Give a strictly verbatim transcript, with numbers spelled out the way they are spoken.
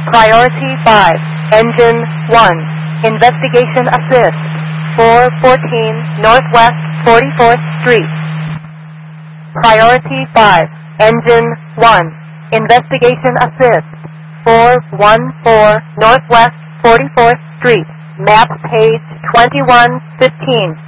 Priority five, Engine one, Investigation Assist, four fourteen Northwest forty-fourth Street. Priority five, Engine one, Investigation Assist, four one four Northwest forty-fourth Street, map page twenty-one fifteen.